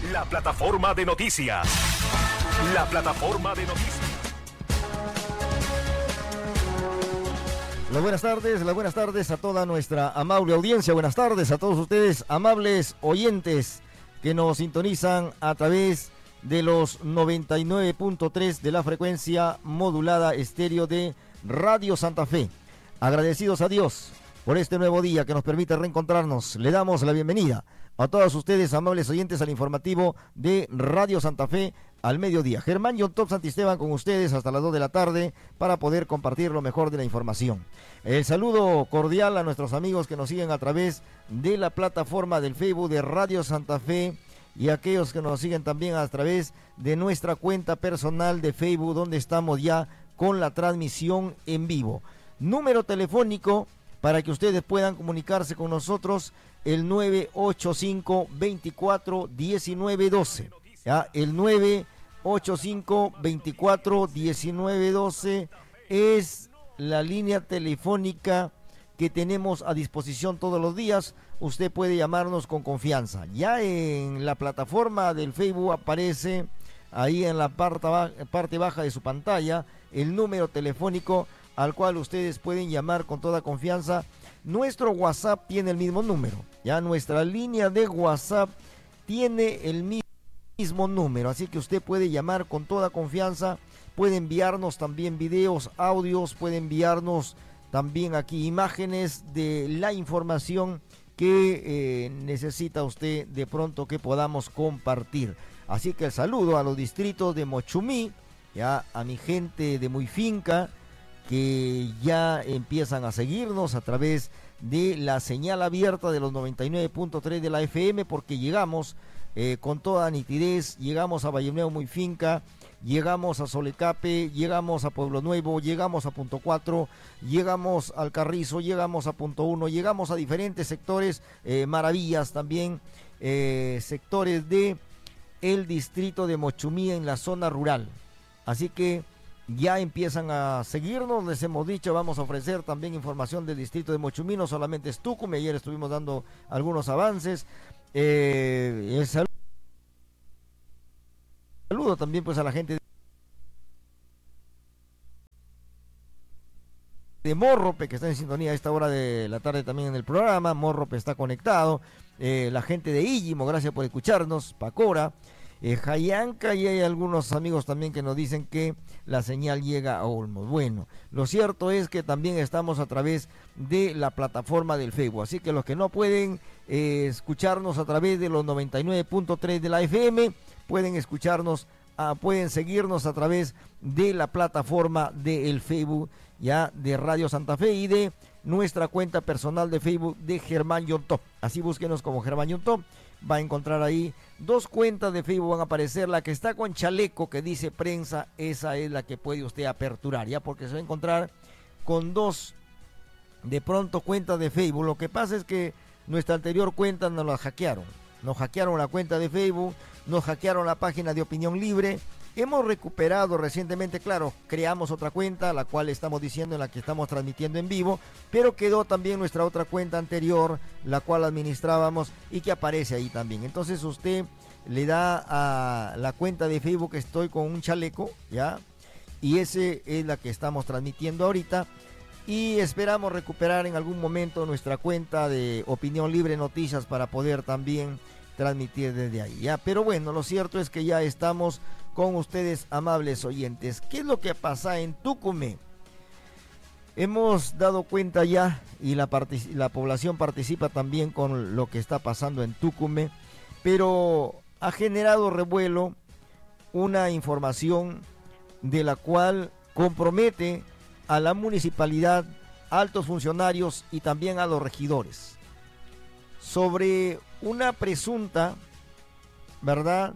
La plataforma de noticias. La plataforma de noticias. Las buenas tardes a toda nuestra amable audiencia. Buenas tardes a todos ustedes, amables oyentes que nos sintonizan a través de los 99.3 de la frecuencia modulada estéreo de Radio Santa Fe. Agradecidos a Dios por este nuevo día que nos permite reencontrarnos. Le damos la bienvenida a todos ustedes, amables oyentes, al informativo de Radio Santa Fe al mediodía. Germán Yontop Santisteban con ustedes hasta las 2 de la tarde para poder compartir lo mejor de la información. El saludo cordial a nuestros amigos que nos siguen a través de la plataforma del Facebook de Radio Santa Fe y a aquellos que nos siguen también a través de nuestra cuenta personal de Facebook, donde estamos ya con la transmisión en vivo. Número telefónico para que ustedes puedan comunicarse con nosotros, el 985-24-1912. ¿Ya? El 985-24-1912 es la línea telefónica que tenemos a disposición todos los días. Usted puede llamarnos con confianza. Ya en la plataforma del Facebook aparece ahí en la parte baja de su pantalla el número telefónico al cual ustedes pueden llamar con toda confianza. Nuestro WhatsApp tiene el mismo número. Ya nuestra línea de WhatsApp tiene el mismo número, así que usted puede llamar con toda confianza. Puede enviarnos también videos, audios, puede enviarnos también aquí imágenes de la información que necesita usted de pronto que podamos compartir. Así que el saludo a los distritos de Mochumí, ya a mi gente de Muy Finca, que ya empiezan a seguirnos a través de la señal abierta de los 99.3 de la FM, porque llegamos con toda nitidez, llegamos a Valle Nuevo Muy Finca, llegamos a Solecape, llegamos a Pueblo Nuevo, llegamos a Punto 4, llegamos al Carrizo, llegamos a Punto 1, llegamos a diferentes sectores, Maravillas también, sectores de el distrito de Mochumí en la zona rural. Así que ya empiezan a seguirnos, les hemos dicho, vamos a ofrecer también información del distrito de Mochumí, no solamente es Tucumán, ayer estuvimos dando algunos avances. El saludo también pues a la gente de Morrope que está en sintonía a esta hora de la tarde también en el programa. Morrope está conectado, la gente de Íllimo, gracias por escucharnos, Pacora, Jayanca, y hay algunos amigos también que nos dicen que la señal llega a Olmos. Bueno, lo cierto es que también estamos a través de la plataforma del Facebook, así que los que no pueden escucharnos a través de los 99.3 de la FM, pueden escucharnos, pueden seguirnos a través de la plataforma del Facebook ya de Radio Santa Fe y de nuestra cuenta personal de Facebook de Germán Yontop. Así búsquenos como Germán Yontop. Va a encontrar ahí dos cuentas de Facebook, van a aparecer. La que está con chaleco que dice prensa, esa es la que puede usted aperturar, ya, porque se va a encontrar con dos de pronto cuentas de Facebook. Lo que pasa es que nuestra anterior cuenta nos la hackearon. Nos hackearon la cuenta de Facebook, nos hackearon la página de Opinión Libre. Hemos recuperado recientemente, claro, creamos otra cuenta, la cual estamos diciendo, en la que estamos transmitiendo en vivo, pero quedó también nuestra otra cuenta anterior, la cual administrábamos y que aparece ahí también. Entonces usted le da a la cuenta de Facebook, estoy con un chaleco, ¿ya? Y ese es la que estamos transmitiendo ahorita. Y esperamos recuperar en algún momento nuestra cuenta de Opinión Libre Noticias para poder también transmitir desde ahí, ¿ya? Pero bueno, lo cierto es que ya estamos con ustedes, amables oyentes. ¿Qué es lo que pasa en Tucumán? Hemos dado cuenta ya, y la población participa también con lo que está pasando en Tucumán, pero ha generado revuelo una información de la cual compromete a la municipalidad, altos funcionarios y también a los regidores, sobre una presunta, ¿verdad?,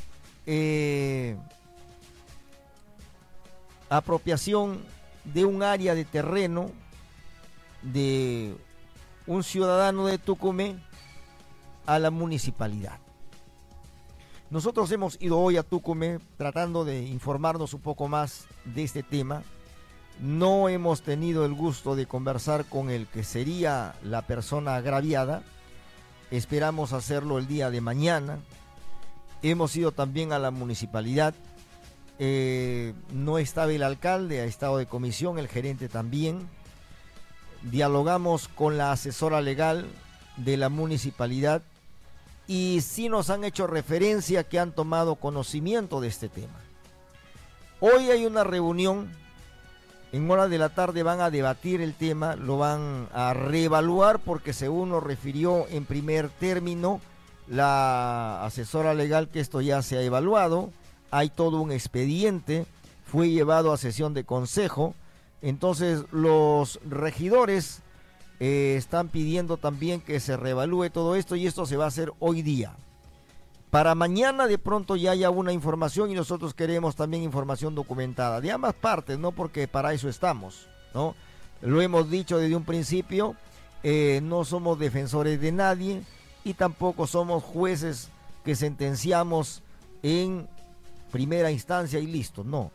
apropiación de un área de terreno de un ciudadano de Tucumán a la municipalidad. Nosotros hemos ido hoy a Tucumán tratando de informarnos un poco más de este tema. No hemos tenido el gusto de conversar con el que sería la persona agraviada. Esperamos hacerlo el día de mañana. hemos ido también a la municipalidad, no estaba el alcalde, ha estado de comisión, el gerente también, dialogamos con la asesora legal de la municipalidad y sí nos han hecho referencia que han tomado conocimiento de este tema. Hoy hay una reunión, en horas de la tarde van a debatir el tema, lo van a reevaluar porque según nos refirió en primer término la asesora legal que esto ya se ha evaluado, hay todo un expediente, fue llevado a sesión de consejo, entonces los regidores están pidiendo también que se reevalúe todo esto y esto se va a hacer hoy día. Para mañana de pronto ya haya una información y nosotros queremos también información documentada, de ambas partes, ¿no? Porque para eso estamos, ¿no? Lo hemos dicho desde un principio, no somos defensores de nadie y tampoco somos jueces que sentenciamos en primera instancia y listo, no.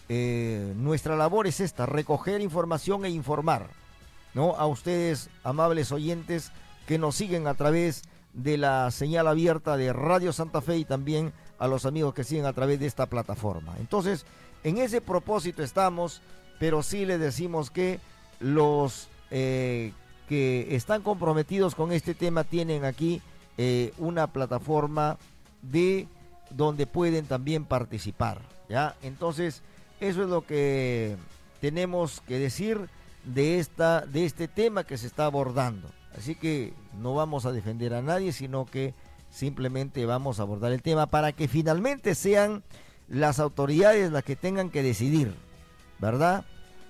Nuestra labor es esta, recoger información e informar, ¿no? A ustedes, amables oyentes, que nos siguen a través de la señal abierta de Radio Santa Fe y también a los amigos que siguen a través de esta plataforma. Entonces, en ese propósito estamos, pero sí les decimos que los que están comprometidos con este tema tienen aquí una plataforma de donde pueden también participar, ¿ya? Entonces, eso es lo que tenemos que decir de este tema que se está abordando. Así que no vamos a defender a nadie, sino que simplemente vamos a abordar el tema para que finalmente sean las autoridades las que tengan que decidir, ¿verdad?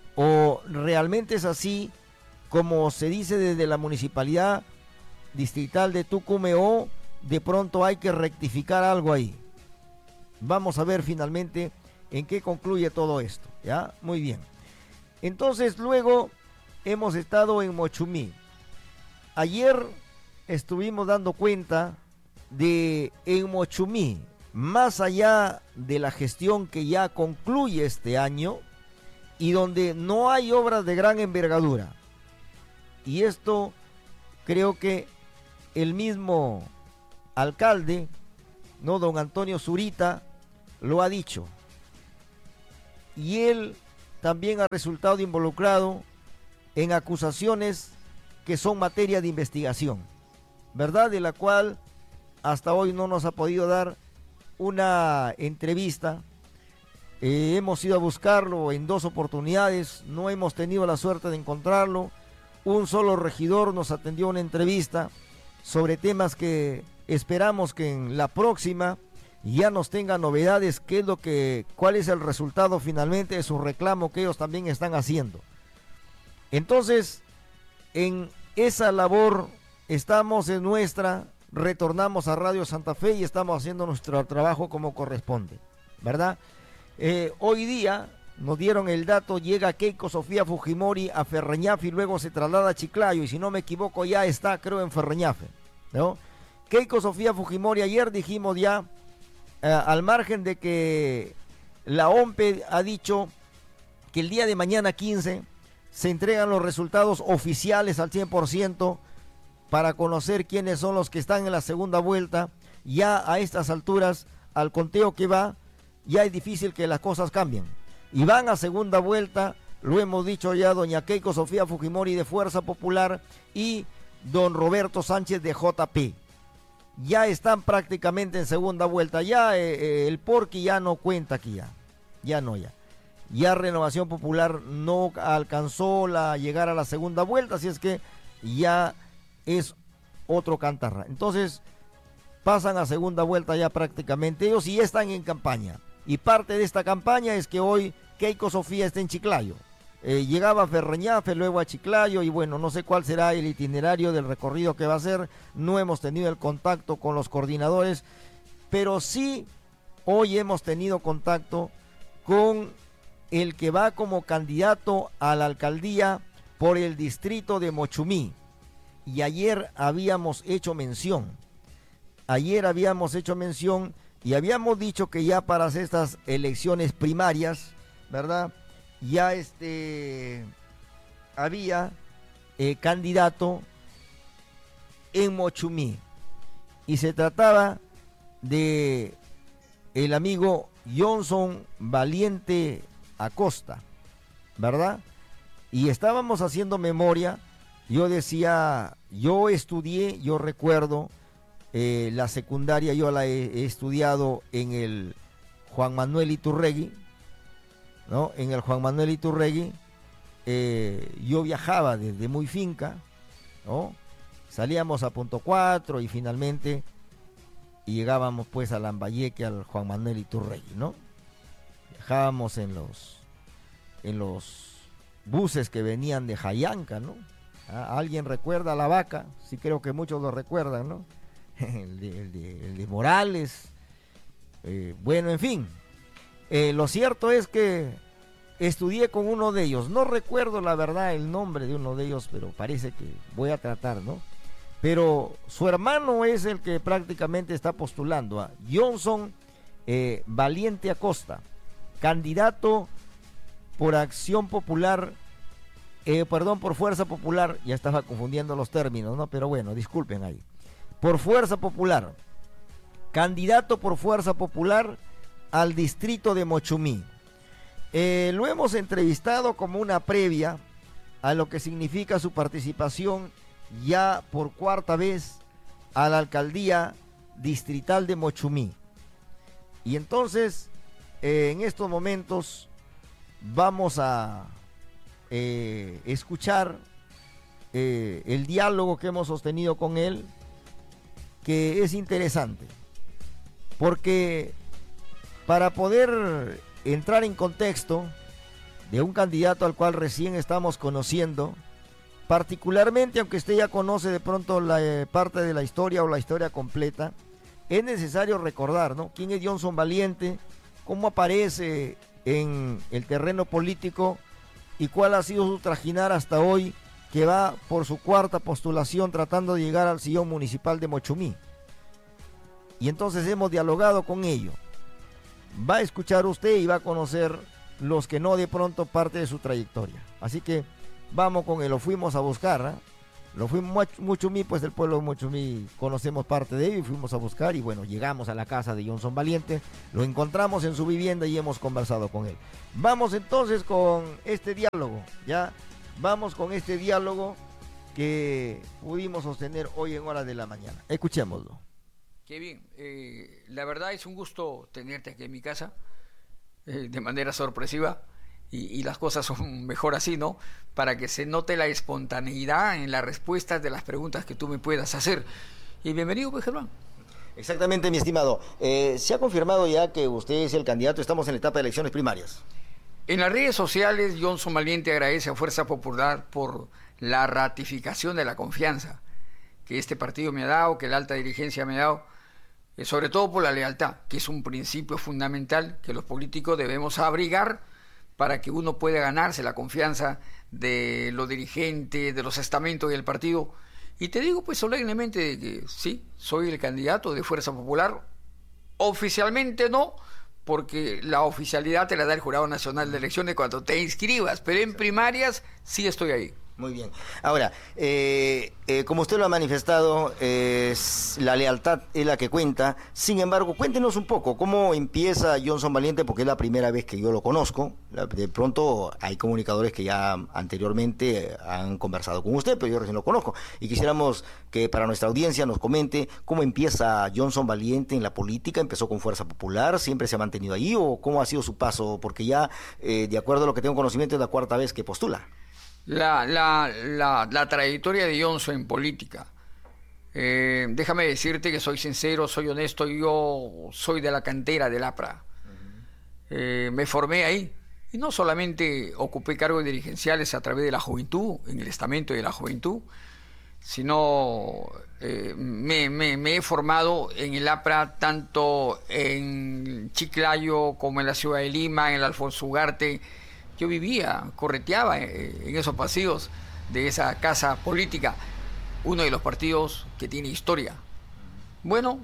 O realmente es así como se dice desde la municipalidad distrital de Tucumán, de pronto hay que rectificar algo ahí. Vamos a ver finalmente en qué concluye todo esto, ¿ya? Muy bien. Entonces luego hemos estado en Mochumí. Ayer estuvimos dando cuenta de en Mochumí, más allá de la gestión que ya concluye este año y donde no hay obras de gran envergadura. Y esto creo que el mismo alcalde, no, don Antonio Zurita, lo ha dicho. Y él también ha resultado involucrado en acusaciones que son materia de investigación, ¿verdad? De la cual hasta hoy no nos ha podido dar una entrevista. Hemos ido a buscarlo en 2 oportunidades, no hemos tenido la suerte de encontrarlo. Un solo regidor nos atendió a una entrevista sobre temas que esperamos que en la próxima ya nos tenga novedades, cuál es el resultado finalmente de su reclamo que ellos también están haciendo. Entonces, en esa labor estamos en retornamos a Radio Santa Fe y estamos haciendo nuestro trabajo como corresponde, ¿verdad? Hoy día nos dieron el dato, llega Keiko Sofía Fujimori a Ferreñafe y luego se traslada a Chiclayo, y si no me equivoco ya está, creo, en Ferreñafe, ¿no? Keiko Sofía Fujimori, ayer dijimos ya, al margen de que la OMPE ha dicho que el día de mañana 15 se entregan los resultados oficiales al 100% para conocer quiénes son los que están en la segunda vuelta. Ya a estas alturas, al conteo que va, ya es difícil que las cosas cambien. Y van a segunda vuelta, lo hemos dicho ya, doña Keiko Sofía Fujimori de Fuerza Popular y don Roberto Sánchez de JP. Ya están prácticamente en segunda vuelta. Ya el Porqui ya no cuenta aquí ya. Ya Renovación Popular no alcanzó llegar a la segunda vuelta, así es que ya es otro cantarra. Entonces pasan a segunda vuelta ya prácticamente ellos y ya están en campaña. Y parte de esta campaña es que hoy Keiko Sofía está en Chiclayo. Llegaba a Ferreñafe, luego a Chiclayo y bueno, no sé cuál será el itinerario del recorrido que va a hacer. No hemos tenido el contacto con los coordinadores, pero sí hoy hemos tenido contacto con el que va como candidato a la alcaldía por el distrito de Mochumí. Y ayer habíamos hecho mención y habíamos dicho que ya para estas elecciones primarias, ¿verdad? Ya había candidato en Mochumí y se trataba de el amigo Johnson Valiente Acosta, ¿verdad? Y estábamos haciendo memoria. Yo decía, yo estudié, yo recuerdo, la secundaria yo la he estudiado en el Juan Manuel Iturregui, ¿no? En el Juan Manuel Iturregui, yo viajaba desde muy finca, ¿no? Salíamos a Punto 4 y finalmente llegábamos pues a Lambayeque, al Juan Manuel Iturregui, ¿no? Viajábamos en los buses que venían de Jayanca, ¿no? ¿Alguien recuerda La Vaca? Sí, creo que muchos lo recuerdan, ¿no? el de Morales. Bueno, en fin. Lo cierto es que estudié con uno de ellos. No recuerdo la verdad el nombre de uno de ellos, pero parece que voy a tratar, ¿no? Pero su hermano es el que prácticamente está postulando a Johnson Valiente Acosta, candidato por Acción Popular, por Fuerza Popular. Ya estaba confundiendo los términos, ¿no? Pero bueno, disculpen ahí. Por Fuerza Popular, candidato por Fuerza Popular al distrito de Mochumí. Lo hemos entrevistado como una previa a lo que significa su participación ya por cuarta vez a la alcaldía distrital de Mochumí. Y entonces, en estos momentos, vamos a escuchar el diálogo que hemos sostenido con él, que es interesante, porque para poder entrar en contexto de un candidato al cual recién estamos conociendo, particularmente aunque usted ya conoce de pronto la parte de la historia o la historia completa, es necesario recordar, ¿no? ¿Quién es Johnson Valiente? ¿Cómo aparece en el terreno político? ¿Y cuál ha sido su trajinar hasta hoy, que va por su cuarta postulación tratando de llegar al sillón municipal de Mochumí? Y entonces hemos dialogado con ello. Va a escuchar usted y va a conocer los que no de pronto parte de su trayectoria. Así que vamos con él, lo fuimos a buscar, ¿eh? Lo fuimos a Mochumí, pues el pueblo de Mochumí conocemos parte de ello y fuimos a buscar y bueno, llegamos a la casa de Johnson Valiente, lo encontramos en su vivienda y hemos conversado con él. Vamos entonces con este diálogo, ¿ya? Vamos con este diálogo que pudimos sostener hoy en horas de la mañana. Escuchémoslo. Qué bien, la verdad es un gusto tenerte aquí en mi casa, de manera sorpresiva, y las cosas son mejor así, ¿no? Para que se note la espontaneidad en las respuestas de las preguntas que tú me puedas hacer. Y bienvenido, pues, Germán. Exactamente, mi estimado. Se ha confirmado ya que usted es el candidato, estamos en la etapa de elecciones primarias. En las redes sociales, Johnson Valiente agradece a Fuerza Popular por la ratificación de la confianza que este partido me ha dado, que la alta dirigencia me ha dado, sobre todo por la lealtad, que es un principio fundamental que los políticos debemos abrigar para que uno pueda ganarse la confianza de los dirigentes, de los estamentos del partido. Y te digo pues solemnemente que sí, soy el candidato de Fuerza Popular. Oficialmente no, porque la oficialidad te la da el Jurado Nacional de Elecciones cuando te inscribas, pero en primarias sí estoy ahí. Muy bien. Ahora, como usted lo ha manifestado, la lealtad es la que cuenta. Sin embargo, cuéntenos un poco cómo empieza Johnson Valiente, porque es la primera vez que yo lo conozco. De pronto hay comunicadores que ya anteriormente han conversado con usted, pero yo recién lo conozco. Y quisiéramos que para nuestra audiencia nos comente cómo empieza Johnson Valiente en la política. ¿Empezó con Fuerza Popular? ¿Siempre se ha mantenido ahí? ¿O cómo ha sido su paso? Porque ya, de acuerdo a lo que tengo conocimiento, es la cuarta vez que postula. La trayectoria de Johnson en política, déjame decirte que soy sincero, soy honesto, yo soy de la cantera del APRA. Me formé ahí y no solamente ocupé cargos dirigenciales a través de la juventud, en el estamento de la juventud, sino me he formado en el APRA tanto en Chiclayo como en la ciudad de Lima, en el Alfonso Ugarte. Yo vivía, correteaba en esos pasillos de esa casa política, uno de los partidos que tiene historia. Bueno,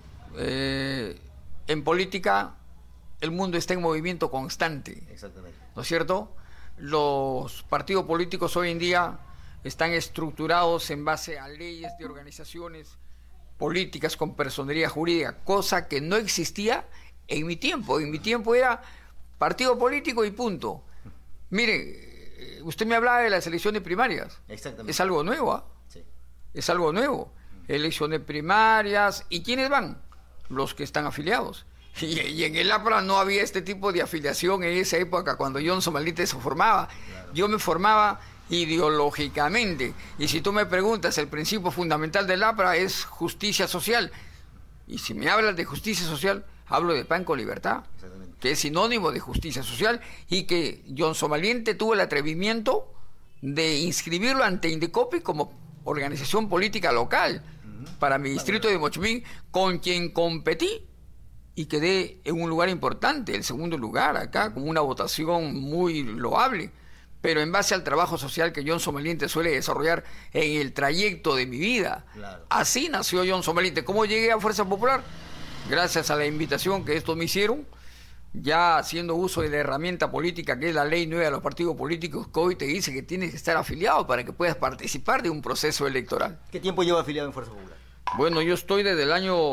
en política el mundo está en movimiento constante. Exactamente. ¿No es cierto? Los partidos políticos hoy en día están estructurados en base a leyes de organizaciones políticas con personería jurídica, cosa que no existía en mi tiempo. En mi tiempo era partido político y punto. Mire, usted me hablaba de las elecciones primarias. Exactamente. Es algo nuevo, ¿ah? Sí. Es algo nuevo. Elecciones primarias. ¿Y quiénes van? Los que están afiliados. Y en el APRA no había este tipo de afiliación en esa época cuando Johnson Maldita se formaba. Claro. Yo me formaba ideológicamente. Y si tú me preguntas, el principio fundamental del APRA es justicia social. Y si me hablas de justicia social, hablo de Pan con Libertad, que es sinónimo de justicia social, y que Johnson Valiente tuvo el atrevimiento de inscribirlo ante Indecopi como organización política local para mi distrito de Mochumín, con quien competí y quedé en un lugar importante, el segundo lugar acá, con una votación muy loable, pero en base al trabajo social que Johnson Valiente suele desarrollar en el trayecto de mi vida. Claro. Así nació Johnson Valiente. ¿Cómo llegué a Fuerza Popular? Gracias a la invitación que estos me hicieron, ya haciendo uso de la herramienta política que es la Ley 9 de los partidos políticos, que hoy te dice que tienes que estar afiliado para que puedas participar de un proceso electoral. ¿Qué tiempo lleva afiliado en Fuerza Popular? Bueno, yo estoy desde el año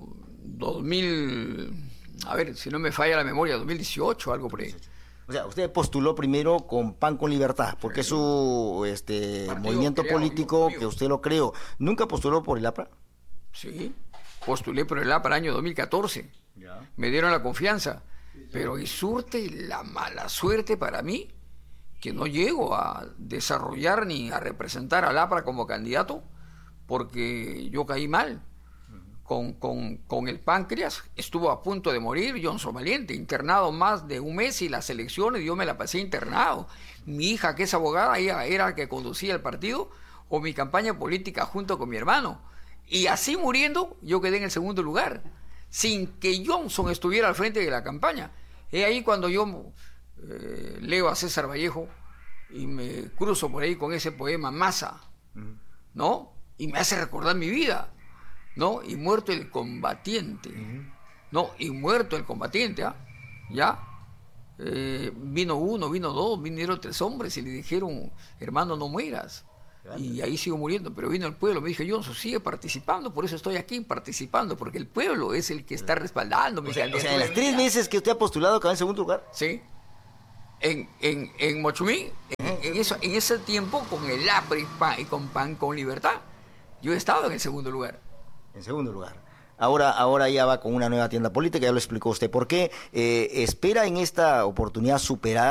2000, a ver, si no me falla la memoria, 2018, algo por ahí. O sea, usted postuló primero con Pan con Libertad, porque es su movimiento político que usted lo creó. ¿Nunca postuló por el APRA? Sí, postulé por el APRA año 2014. Ya. Me dieron la confianza. Pero y surte la mala suerte para mí que no llego a desarrollar ni a representar al APRA como candidato porque yo caí mal con el páncreas. Estuvo a punto de morir Johnson Valiente, internado más de un mes, y las elecciones yo me la pasé internado. Mi hija, que es abogada, ella era la que conducía el partido o mi campaña política junto con mi hermano. Y así muriendo yo quedé en el segundo lugar, sin que Johnson estuviera al frente de la campaña. Es ahí cuando yo leo a César Vallejo y me cruzo por ahí con ese poema Masa, ¿no? Y me hace recordar mi vida, ¿no? Y muerto el combatiente, ¿no? Y muerto el combatiente, ¿ah? ¿Ya? Vino uno, vino dos, vinieron tres hombres y le dijeron, hermano, no mueras. Y ahí sigo muriendo, pero vino el pueblo, me dije, Johnson, sigue participando, por eso estoy aquí participando, porque el pueblo es el que está respaldándome. O sea, en las 3 meses que usted ha postulado, quedó en segundo lugar. Sí. En Mochumí, en ese tiempo, con el APRA y con Pan con Libertad, yo he estado en el segundo lugar. En segundo lugar. Ahora ya va con una nueva tienda política, ya lo explicó usted. ¿Por qué espera en esta oportunidad superar